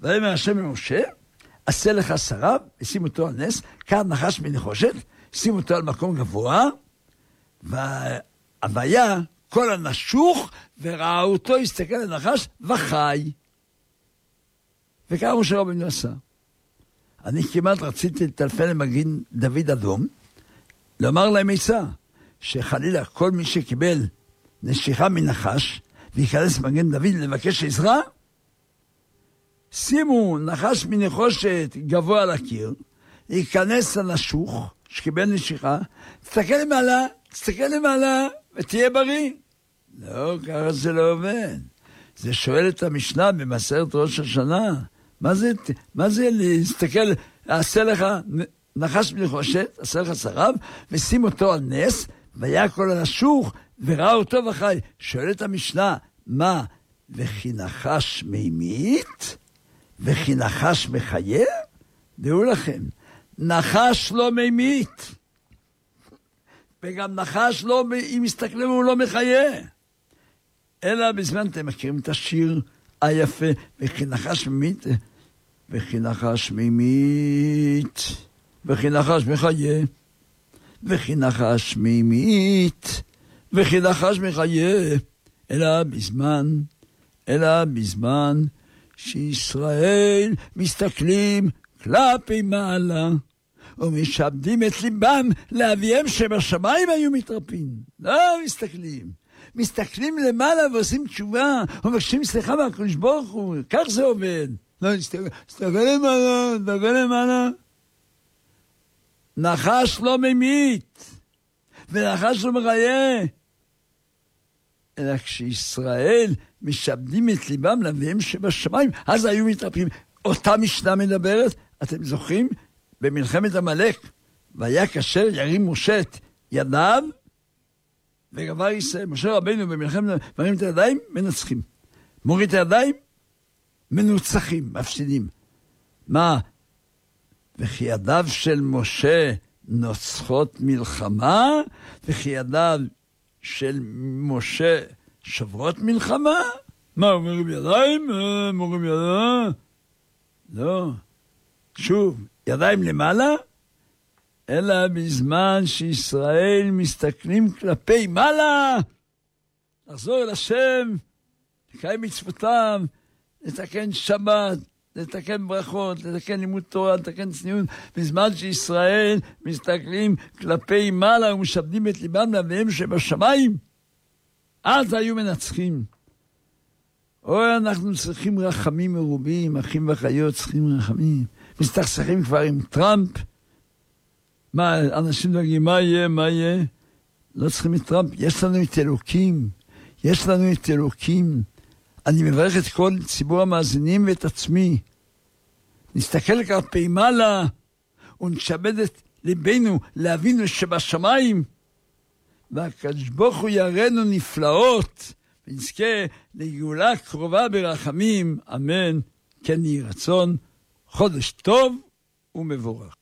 ויאמר השם למשה, עשה לך שרב, ושים אותו על נס, קר נחש מנחושת, שים אותו על מקום גבוה, והיה כל הנשוך, וראה אותו, הסתכל על הנחש, וחי. וכך משה רבנו עשה. אני כמעט רציתי לטלפן למגן דוד אדום, לומר להם עצה, שחלילה כל מי שקיבל נשיכה מנחש, וייכנס מגן דוד לבקש עזרה, שימו נחש מנחושת גבוה על הקיר, ייכנס לנשוך, שקיבל נשיכה, תסתכל למעלה, ותהיה בריא. לא, ככה זה לא עובד. זה שואל את המשנה במסכת ראש השנה, מה זה להסתכל, עשה לך נחש מנחושת, עשה לך שרב, ושים אותו על נס, והיה כל הנשוך, וראה אותו וחי. שואלת המשנה, מה? וכי נחש ממית? וכי נחש מחיה? דעו לכם, נחש לא ממית. וגם נחש לא, אם מסתכלים הוא לא מחיה. אלא בזמן אתם מכירים את השיר היפה, וכי נחש ממית, וכי נחש ממית, וכי נחש מחיה, וכי נחש ממית, וכי נחש מחיה, אלא בזמן שישראל מסתכלים כלפי מעלה, ומשעבדים את ליבם לאביהם שבשמיים היו מתרפים. לא מסתכלים למעלה ועושים תשובה, ומבקשים סליחה מהקדוש ברוך הוא, כך זה עובד. לא, תסתכל למעלה. נחש לא ממית, ונחש לא מחיה. אלא כשישראל משעבדים את ליבם לאביהם שבשמיים, אז היו מתרפים. אותה משנה מדברת, אתם זוכרים? במלחמת עמלק, והיה כאשר ירים משה את ידיו, וגבר ישראל, משה רבינו במלחמת, מרים את הידיים, מנצחים. מוריד את הידיים, מנוצחים, מפסידים. מה? וכי ידיו של משה נוצחות מלחמה, וכי ידיו של משה שוברות מלחמה? מה, מורים ידיים? מורים ידיים? לא. שוב, ידיים למעלה, אלא בזמן שישראל מסתכלים כלפי מעלה, לחזור אל השם, לקיים מצוותיו, לתקן שבת, לתקן ברכות, לתקן לימוד תורה, לתקן צניעות, בזמן שישראל מסתכלים כלפי מעלה ומשעבדים את ליבם לאביהם שבשמיים, אז היו מנצחים. אוי, אנחנו צריכים רחמים מרובים, אחים ואחיות צריכים רחמים. מסתכסכים כבר עם טראמפ. מה, אנשים דואגים, מה יהיה? לא צריכים את טראמפ, יש לנו את אלוקים. אני מברך את כל ציבור המאזינים ואת עצמי. נסתכל כלפי מעלה, ונשעבד את ליבנו לאבינו שבשמיים, והקדוש ברוך הוא יראנו נפלאות, ונזכה לגאולה קרובה ברחמים, אמן, כן יהי רצון, חודש טוב ומבורך.